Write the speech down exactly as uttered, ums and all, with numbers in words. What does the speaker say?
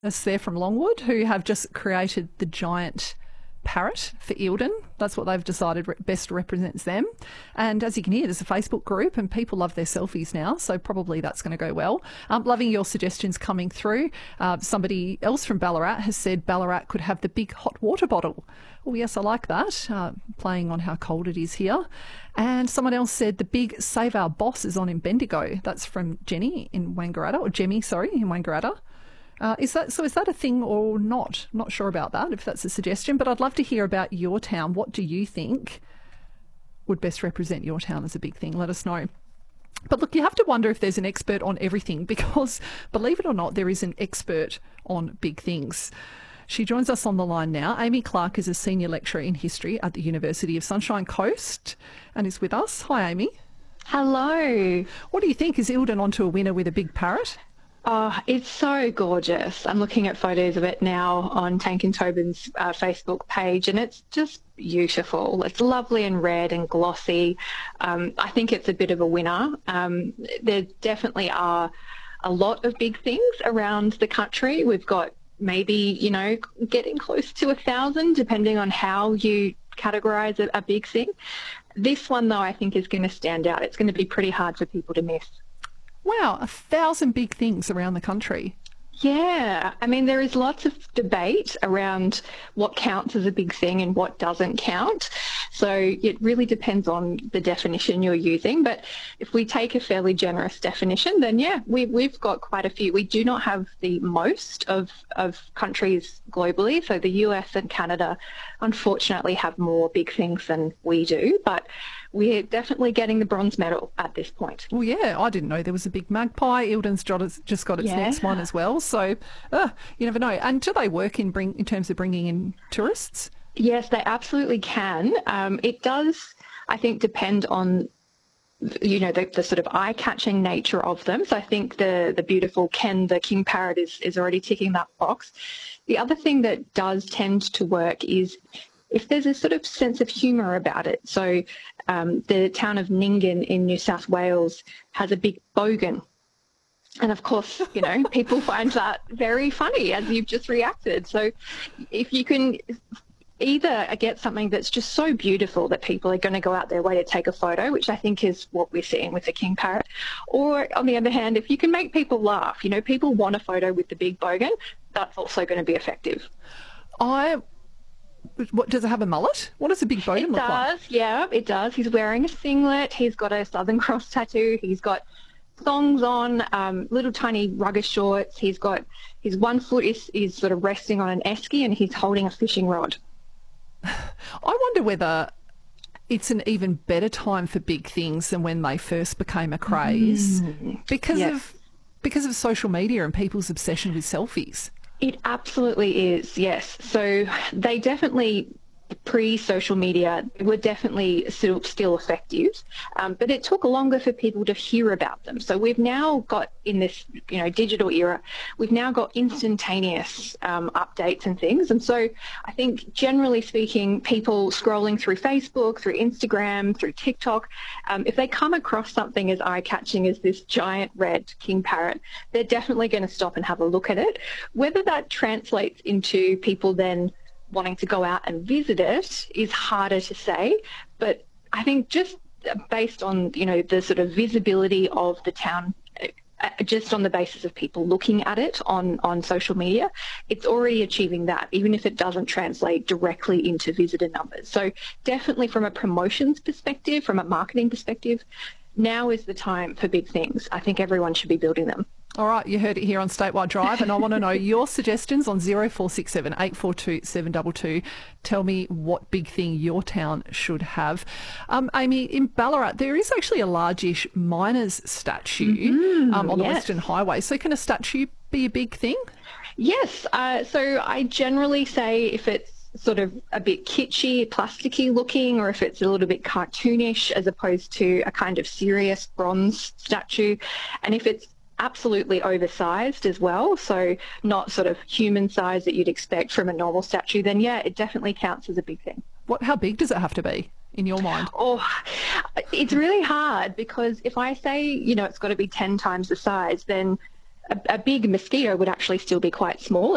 Us there from Longwood who have just created the giant parrot for Eildon. That's what they've decided best represents them. And as you can hear, there's a Facebook group and people love their selfies now, so probably that's going to go well. Um, loving your suggestions coming through. Uh, somebody else from Ballarat has said Ballarat could have the big hot water bottle. Oh yes, I like that, uh, playing on how cold it is here. And someone else said the big Save Our Boss is on in Bendigo. That's from Jenny in Wangaratta, or Jemmy, sorry, in Wangaratta. Uh, is that so? Is that a thing or not? I'm not sure about that, if that's a suggestion, but I'd love to hear about your town. What do you think would best represent your town as a big thing? Let us know. But look, you have to wonder if there's an expert on everything because, believe it or not, there is an expert on big things. She joins us on the line now. Amy Clark is a senior lecturer in history at the University of Sunshine Coast and is with us. Hi, Amy. Hello. What do you think? Is Eildon onto a winner with a big parrot? Oh, it's so gorgeous. I'm looking at photos of it now on Tank and Tobin's uh, Facebook page, and it's just beautiful. It's lovely and red and glossy. Um, I think it's a bit of a winner. Um, there definitely are a lot of big things around the country. We've got maybe, you know, getting close to a thousand, depending on how you categorise a, a big thing. This one, though, I think is going to stand out. It's going to be pretty hard for people to miss. Wow, a thousand big things around the country. Yeah, I mean, there is lots of debate around what counts as a big thing and what doesn't count. So it really depends on the definition you're using. But if we take a fairly generous definition, then yeah, we, we've got quite a few. We do not have the most of, of countries globally. So the U S and Canada, unfortunately, have more big things than we do. But we're definitely getting the bronze medal at this point. Well, yeah, I didn't know there was a big magpie. Eildon's just got its yeah. next one as well. So uh, you never know. And do they work in bring in terms of bringing in tourists? Yes, they absolutely can. Um, it does, I think, depend on, you know, the, the sort of eye-catching nature of them. So I think the, the beautiful Ken, the king parrot, is, is already ticking that box. The other thing that does tend to work is if there's a sort of sense of humour about it. So um, the town of Nyngan in New South Wales has a big bogan. And of course, you know, people find that very funny, as you've just reacted. So if you can either get something that's just so beautiful that people are going to go out their way to take a photo, which I think is what we're seeing with the king parrot, or on the other hand, if you can make people laugh, you know, people want a photo with the big bogan, that's also going to be effective. I... What, does it have a mullet? What does a big bogan look like? It does, yeah, it does. He's wearing a singlet. He's got a Southern Cross tattoo. He's got thongs on, um, little tiny rugger shorts. He's got his one foot is, is sort of resting on an esky and he's holding a fishing rod. I wonder whether it's an even better time for big things than when they first became a craze mm. because yes. of because of social media and people's obsession with selfies. It absolutely is, yes. So they definitely, pre-social media, were definitely still, still effective, um, but it took longer for people to hear about them. So we've now got, in this you know digital era, we've now got instantaneous um, updates and things. And so I think, generally speaking, people scrolling through Facebook, through Instagram, through TikTok, um, if they come across something as eye-catching as this giant red king parrot, they're definitely going to stop and have a look at it. Whether that translates into people then wanting to go out and visit it is harder to say, but I think just based on, you know, the sort of visibility of the town, just on the basis of people looking at it on, on social media, it's already achieving that, even if it doesn't translate directly into visitor numbers. So definitely from a promotions perspective, from a marketing perspective, now is the time for big things. I think everyone should be building them. All right, you heard it here on Statewide Drive, and I want to know your suggestions on zero four six seven, eight four two, seven two two. Tell me what big thing your town should have. Um, Amy, in Ballarat, there is actually a largish miners statue mm-hmm, um, on the yes. Western Highway. So can a statue be a big thing? Yes. Uh, so I generally say if it's sort of a bit kitschy, plasticky looking, or if it's a little bit cartoonish as opposed to a kind of serious bronze statue, and if it's absolutely oversized as well, so not sort of human size that you'd expect from a normal statue, then yeah, it definitely counts as a big thing. What? How big does it have to be in your mind? Oh, it's really hard because if I say, you know, it's got to be ten times the size, then a, a big mosquito would actually still be quite small.